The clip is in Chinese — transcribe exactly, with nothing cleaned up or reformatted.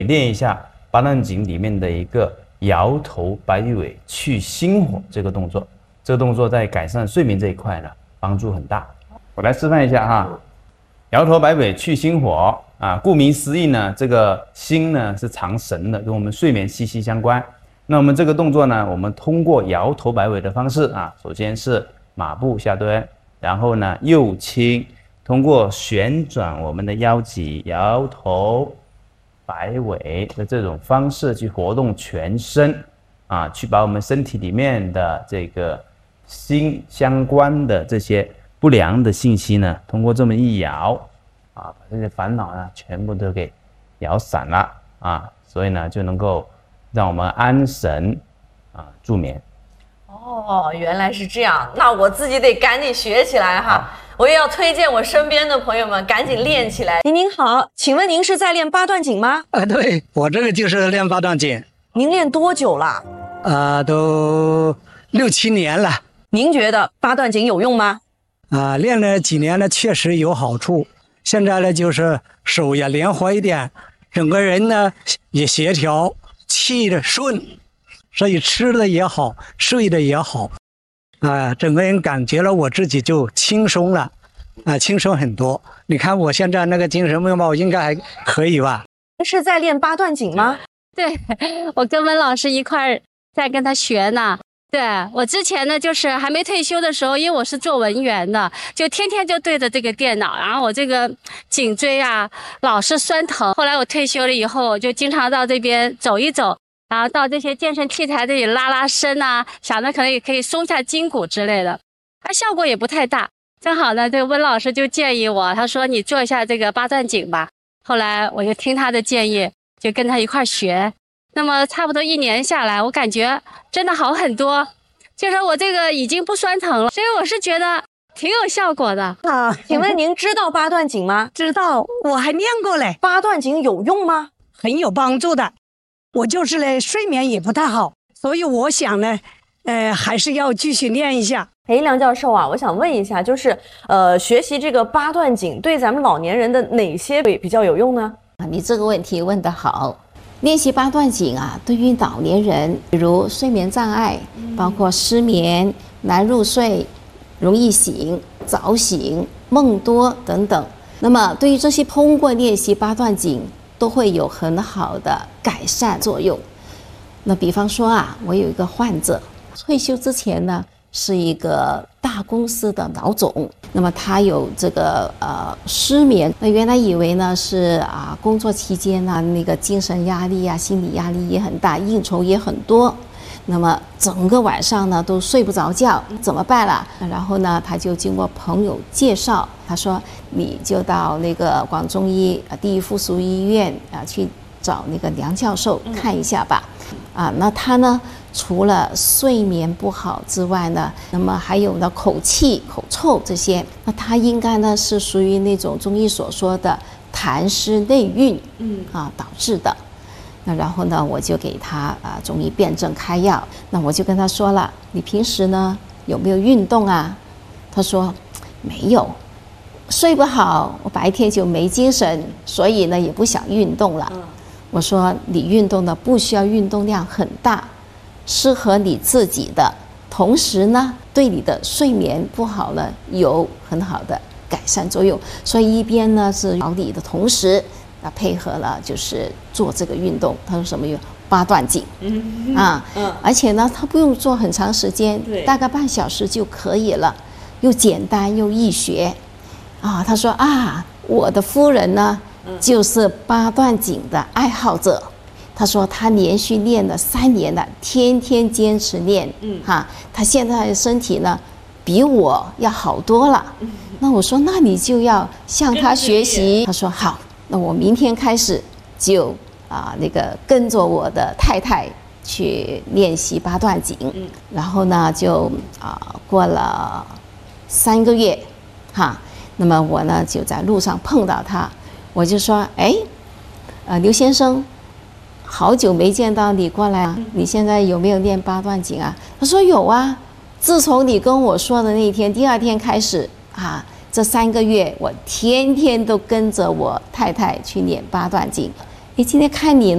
练一下八段锦里面的一个摇头摆尾去心火这个动作。这个动作在改善睡眠这一块呢，帮助很大。我来示范一下哈，摇头摆尾去心火啊，顾名思义呢，这个心呢是藏神的，跟我们睡眠息息相关。那我们这个动作呢，我们通过摇头摆尾的方式啊，首先是马步下蹲，然后呢右倾，通过旋转我们的腰脊，摇头摆尾的这种方式去活动全身啊，去把我们身体里面的这个心相关的这些不良的信息呢，通过这么一摇啊，把这些烦恼呢全部都给摇散了啊，所以呢就能够让我们安神啊助眠。 哦，原来是这样，那我自己得赶紧学起来哈！我也要推荐我身边的朋友们赶紧练起来。您您好，请问您是在练八段锦吗？ 啊，对，我这个就是练八段锦。 您练多久了？ 啊，都六七年了。 您觉得八段锦有用吗？ 啊，练了几年呢，确实有好处。现在呢，就是手也灵活一点，整个人呢也协调，气的顺，所以吃的也好，睡的也好，啊，整个人感觉了我自己就轻松了，啊，轻松很多。你看我现在那个精神面貌应该还可以吧？ 是在练八段锦吗？ 对，我跟温老师一块儿在跟他学呢。对，我之前呢，就是还没退休的时候，因为我是做文员的，就天天就对着这个电脑，然后我这个颈椎啊老是酸疼。后来我退休了以后，我就经常到这边走一走，然后到这些健身器材这里拉拉伸啊，想着可能也可以松下筋骨之类的，它效果也不太大。正好呢，这个温老师就建议我，他说你做一下这个八段锦吧。后来我就听他的建议，就跟他一块学。那么差不多一年下来，我感觉真的好很多，就是我这个已经不酸疼了，所以我是觉得挺有效果的啊。请问您知道八段锦吗？ 知道，我还练过嘞。 八段锦有用吗？ 很有帮助的。我就是嘞，睡眠也不太好，所以我想呢，呃，还是要继续练一下。 哎，梁教授啊，我想问一下，就是呃，学习这个八段锦对咱们老年人的哪些比较有用呢？ 啊，你这个问题问得好。练习八段锦啊，对于老年人，比如睡眠障碍，包括失眠、难入睡、容易醒、早醒、梦多等等，那么对于这些通过练习八段锦都会有很好的改善作用。那比方说啊，我有一个患者，退休之前呢是一个大公司的老总，那么他有这个呃失眠，那原来以为呢是啊工作期间呢那个精神压力啊、心理压力也很大，应酬也很多，那么整个晚上呢都睡不着觉，怎么办了？然后呢他就经过朋友介绍，他说你就到那个广中医第一附属医院啊去找那个梁教授看一下吧。啊，那他呢除了睡眠不好之外呢，那么还有呢口气、口臭这些，那他应该呢是属于那种中医所说的痰湿内蕴，嗯啊导致的。那然后呢，我就给他啊中医辨证开药。那我就跟他说了，你平时呢有没有运动啊？他说没有，睡不好，我白天就没精神，所以呢也不想运动了。嗯、我说你运动呢不需要运动量很大。适合你自己的，同时呢，对你的睡眠不好呢有很好的改善作用。所以一边呢是调理的同时，啊配合了就是做这个运动。他说什么有八段锦，嗯啊，嗯，而且呢，他不用做很长时间，大概半小时就可以了，又简单又易学。啊，他说啊，我的夫人呢就是八段锦的爱好者。他说他连续练了三年了，天天坚持练，嗯，哈，他现在的身体呢，比我要好多了。嗯、那我说，那你就要向他学习。他说好，那我明天开始就啊、呃、那个跟着我的太太去练习八段锦。嗯，然后呢就啊、呃、过了三个月，哈，那么我呢就在路上碰到他，我就说，哎，呃，刘先生。好久没见到你过来啊！你现在有没有练八段锦啊？他说有啊。自从你跟我说的那一天，第二天开始啊，这三个月我天天都跟着我太太去练八段锦。你今天看你